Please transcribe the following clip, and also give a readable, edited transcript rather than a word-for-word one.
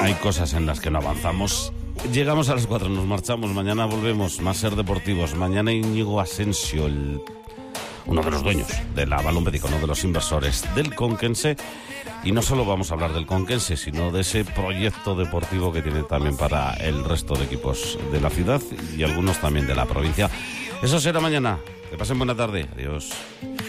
hay cosas en las que no avanzamos. Llegamos a las 4, nos marchamos. Mañana volvemos, más Ser Deportivos. Mañana Íñigo Asensio, uno de los dueños de la Balonbédica, uno de los inversores del Conquense. Y no solo vamos a hablar del Conquense, sino de ese proyecto deportivo que tiene también para el resto de equipos de la ciudad y algunos también de la provincia. Eso será mañana. Que pasen buena tarde. Adiós.